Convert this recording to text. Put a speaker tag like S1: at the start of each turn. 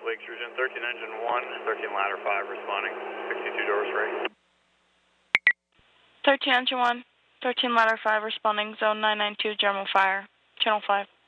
S1: Lake Sturgeon, 13 engine 1, 13 ladder 5 responding, 62 doors right.
S2: 13 engine 1, 13 ladder 5 responding, zone 992, general fire, channel 5.